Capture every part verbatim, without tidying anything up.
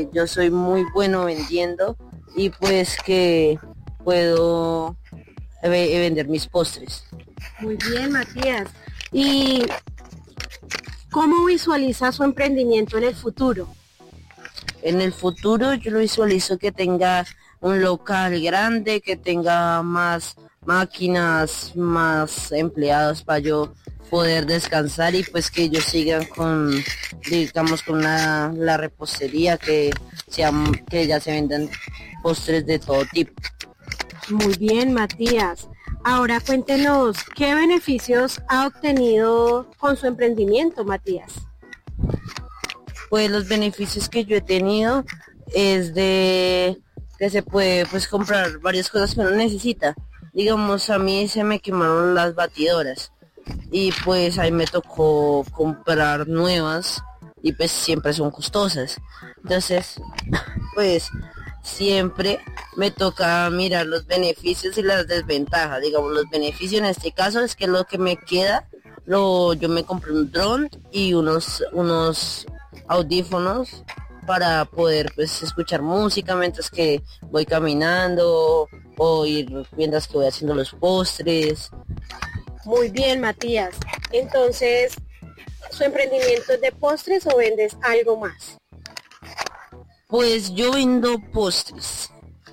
que yo soy muy bueno vendiendo y pues que puedo ve- vender mis postres. Muy bien, Matías. ¿Y cómo visualiza su emprendimiento en el futuro? En el futuro yo lo visualizo que tenga un local grande, que tenga más máquinas, más empleados para yo poder descansar y pues que ellos sigan con, digamos, con la, la repostería, que, sea, que ya se vendan postres de todo tipo. Muy bien, Matías. Ahora cuéntenos, ¿qué beneficios ha obtenido con su emprendimiento, Matías? Pues los beneficios que yo he tenido es de que se puede pues comprar varias cosas que uno necesita. Digamos, a mí se me quemaron las batidoras y pues ahí me tocó comprar nuevas y pues siempre son costosas. Entonces, pues siempre me toca mirar los beneficios y las desventajas. Digamos, los beneficios en este caso es que lo que me queda, lo, yo me compré un dron y unos, unos audífonos para poder pues escuchar música mientras que voy caminando o ir mientras que voy haciendo los postres. Muy bien, Matías. Entonces, ¿su emprendimiento es de postres o vendes algo más? Pues yo vendo postres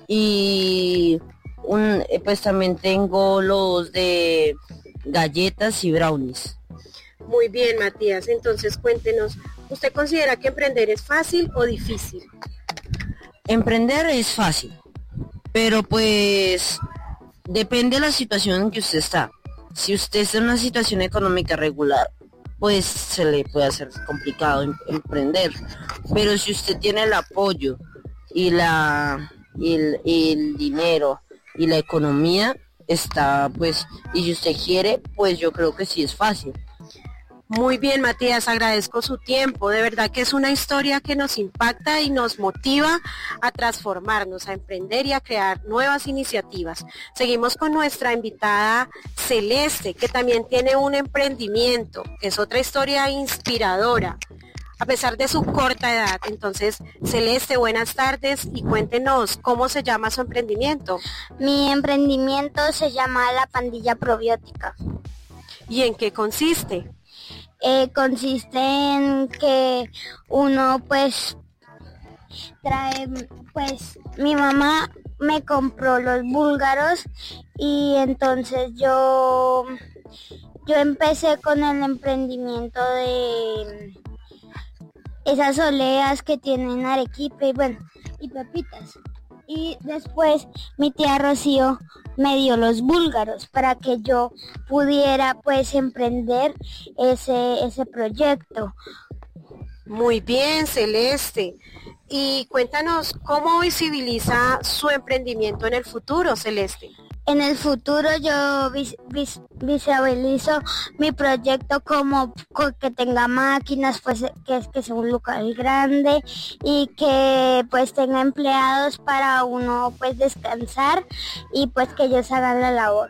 y un, eh, pues también tengo los de galletas y brownies. Muy bien, Matías. Entonces, cuéntenos, ¿usted considera que emprender es fácil o difícil? Emprender es fácil, pero pues depende de la situación en que usted está. Si usted está en una situación económica regular, pues se le puede hacer complicado em- emprender. Pero si usted tiene el apoyo y la y el, y el dinero y la economía está pues, y si usted quiere, pues yo creo que sí es fácil. Muy bien, Matías, agradezco su tiempo. De verdad que es una historia que nos impacta y nos motiva a transformarnos, a emprender y a crear nuevas iniciativas. Seguimos con nuestra invitada Celeste, que también tiene un emprendimiento. Es otra historia inspiradora, a pesar de su corta edad. Entonces, Celeste, buenas tardes y cuéntenos cómo se llama su emprendimiento. Mi emprendimiento se llama La Pandilla Probiótica. ¿Y en qué consiste? Eh, consiste en que uno pues trae, pues mi mamá me compró los búlgaros y entonces yo, yo empecé con el emprendimiento de esas oleas que tienen arequipe y bueno, y pepitas. Y después mi tía Rocío me dio los búlgaros para que yo pudiera pues emprender ese, ese proyecto. Muy bien, Celeste. Y cuéntanos cómo visibiliza su emprendimiento en el futuro, Celeste. En el futuro yo vis, vis, visualizo mi proyecto como co- que tenga máquinas, pues que, que sea un local grande y que pues tenga empleados para uno pues descansar y pues que ellos hagan la labor.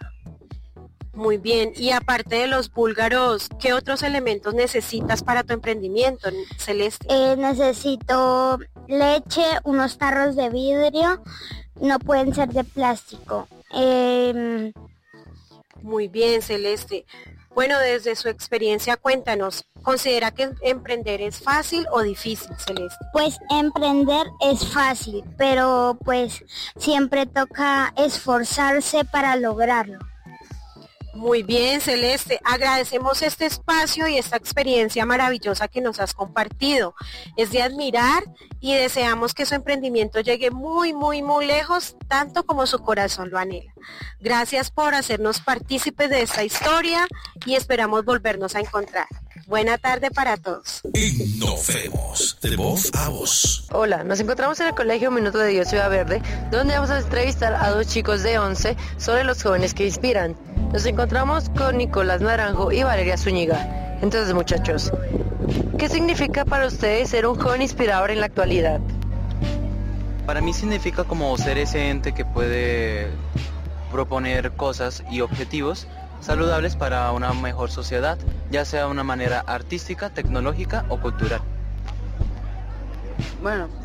Muy bien. Y aparte de los búlgaros, ¿qué otros elementos necesitas para tu emprendimiento, Celeste? Eh, necesito leche, unos tarros de vidrio, no pueden ser de plástico. Eh, Muy bien, Celeste. Bueno, desde su experiencia, cuéntanos, ¿considera que emprender es fácil o difícil, Celeste? Pues emprender es fácil, pero pues siempre toca esforzarse para lograrlo. Muy bien, Celeste. Agradecemos este espacio y esta experiencia maravillosa que nos has compartido. Es de admirar y deseamos que su emprendimiento llegue muy, muy, muy lejos, tanto como su corazón lo anhela. Gracias por hacernos partícipes de esta historia y esperamos volvernos a encontrar. Buena tarde para todos. Innovemos de voz a voz. Hola, nos encontramos en el Colegio Minuto de Dios Ciudad Verde, donde vamos a entrevistar a dos chicos de once sobre los jóvenes que inspiran. Nos encontramos con Nicolás Naranjo y Valeria Zúñiga. Entonces, muchachos, ¿qué significa para ustedes ser un joven inspirador en la actualidad? Para mí significa como ser ese ente que puede proponer cosas y objetivos saludables para una mejor sociedad, ya sea de una manera artística, tecnológica o cultural. Bueno,